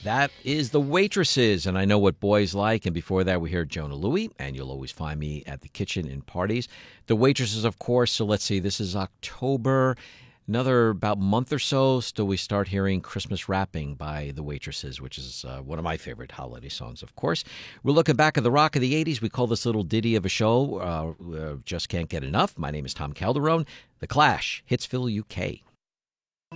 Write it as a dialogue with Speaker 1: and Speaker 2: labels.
Speaker 1: That is The Waitresses, and I Know What Boys Like. And before that, we heard Jona Lewie, and You'll Always Find Me at the Kitchen in Parties. The Waitresses, of course. So let's see, this is October. Another about month or so till we start hearing Christmas Wrapping by The Waitresses, which is one of my favorite holiday songs, of course. We're looking back at the rock of the 80s. We call this little ditty of a show, Just Can't Get Enough. My name is Tom Calderone. The Clash, Hitsville, UK.